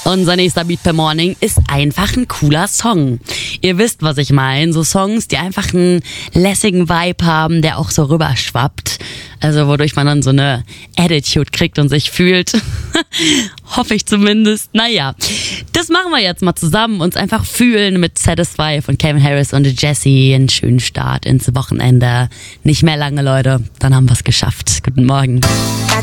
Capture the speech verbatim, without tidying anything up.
Unser nächster Beat per Morning ist einfach ein cooler Song. Ihr wisst, was ich meine. So Songs, die einfach einen lässigen Vibe haben, der auch so rüberschwappt. Also wodurch man dann so eine Attitude kriegt und sich fühlt. Hoffe ich zumindest. Naja, das machen wir jetzt mal zusammen. Uns einfach fühlen mit Satisfy von Calvin Harris und Jessie. Einen schönen Start ins Wochenende. Nicht mehr lange, Leute. Dann haben wir es geschafft. Guten Morgen.